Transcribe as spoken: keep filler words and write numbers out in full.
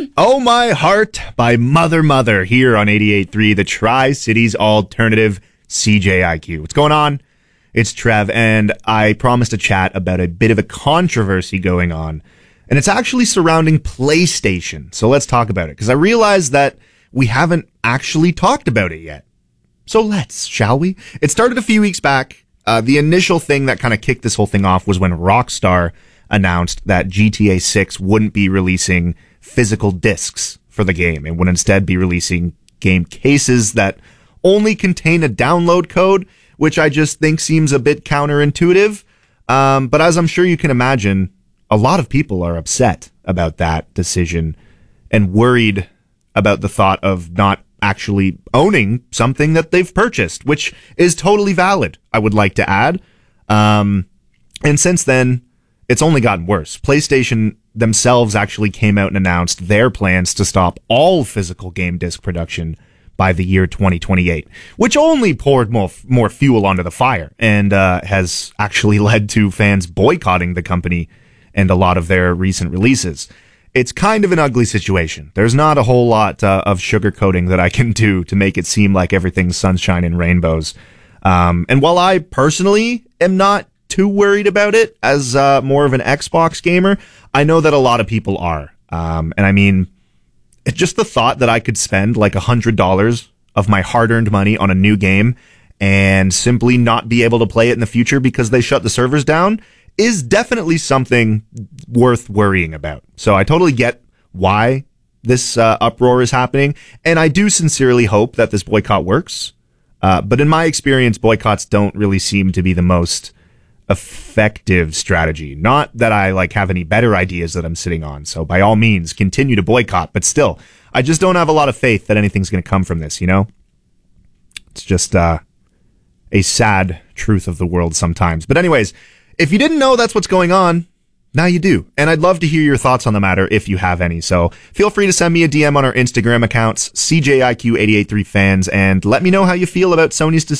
Oh My Heart by Mother Mother here on eighty-eight point three, the Tri-Cities Alternative C J I Q. What's going on? It's Trev, and I promised to chat about a bit of a controversy going on, and it's actually surrounding PlayStation. So let's talk about it, because I realize that we haven't actually talked about it yet. So let's, shall we? It started a few weeks back. Uh, the initial thing that kind of kicked this whole thing off was when Rockstar announced that G T A six wouldn't be releasing physical discs for the game and would instead be releasing game cases that only contain a download code, which I just think seems a bit counterintuitive. Um, but as I'm sure you can imagine, a lot of people are upset about that decision and worried about the thought of not actually owning something that they've purchased, which is totally valid, I would like to add. Um, and since then, it's only gotten worse. PlayStation themselves actually came out and announced their plans to stop all physical game disc production by the year twenty twenty-eight, which only poured more more fuel onto the fire and uh, has actually led to fans boycotting the company and a lot of their recent releases. It's kind of an ugly situation. There's not a whole lot uh, of sugarcoating that I can do to make it seem like everything's sunshine and rainbows. Um, and while I personally am not too worried about it as uh, more of an Xbox gamer, I know that a lot of people are. Um, and I mean, it's just the thought that I could spend like one hundred dollars of my hard-earned money on a new game and simply not be able to play it in the future because they shut the servers down is definitely something worth worrying about. So I totally get why this uh, uproar is happening, and I do sincerely hope that this boycott works. Uh, but in my experience, boycotts don't really seem to be the most effective strategy. Not that I like have any better ideas that I'm sitting on. So by all means, continue to boycott. But still, I just don't have a lot of faith that anything's going to come from this, you know? It's just uh, a sad truth of the world sometimes. But anyways, if you didn't know that's what's going on, now you do. And I'd love to hear your thoughts on the matter if you have any. So feel free to send me a D M on our Instagram accounts, C J I Q eight eight three fans, and let me know how you feel about Sony's decision.